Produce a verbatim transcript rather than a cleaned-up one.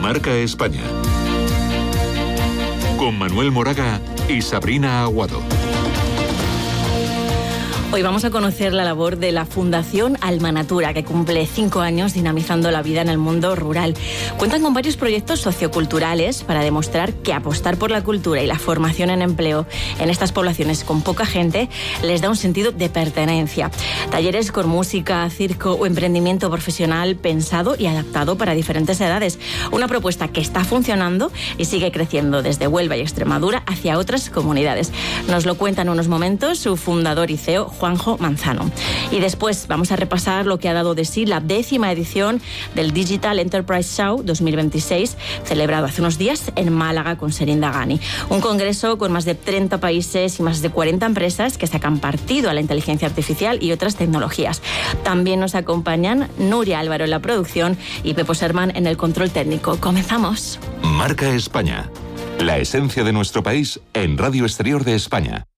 Marca España. Con Manuel Moraga y Sabrina Aguado. Hoy vamos a conocer la labor de la Fundación Alma Natura, que cumple cinco años dinamizando la vida en el mundo rural. Cuentan con varios proyectos socioculturales para demostrar que apostar por la cultura y la formación en empleo en estas poblaciones con poca gente les da un sentido de pertenencia. Talleres con música, circo o emprendimiento profesional pensado y adaptado para diferentes edades. Una propuesta que está funcionando y sigue creciendo desde Huelva y Extremadura hacia otras comunidades. Nos lo cuenta en unos momentos su fundador y C E O, Juanjo Manzano. Y después vamos a repasar lo que ha dado de sí la décima edición del Digital Enterprise Show dos mil veintiséis, celebrado hace unos días en Málaga con Serinda Ghani. Un congreso con más de treinta países y más de cuarenta empresas que sacan partido a la inteligencia artificial y otras tecnologías. También nos acompañan Nuria Álvaro en la producción y Pepo Sermán en el control técnico. ¡Comenzamos! Marca España. La esencia de nuestro país en Radio Exterior de España.